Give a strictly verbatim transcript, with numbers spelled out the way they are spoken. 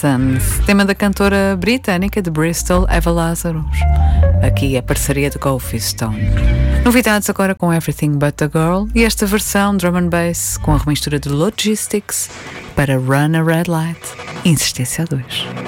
Lessons, tema da cantora britânica de Bristol, Eva Lazarus. Aqui a parceria de Kofi Stone. Novidades agora com Everything But The Girl e esta versão drum and bass com a remistura de Logistics para Run a Red Light, Insistência dois.